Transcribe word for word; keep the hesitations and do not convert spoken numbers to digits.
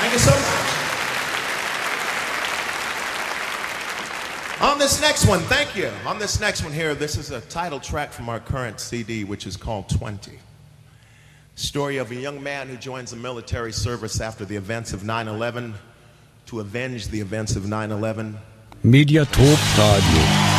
Thank you so much. On this next one, thank you. On this next one here, this is a title track from our current C D, which is called twenty. Story of a young man who joins the military service after the events of nine eleven to avenge the events of nine eleven. Mediatop Radio.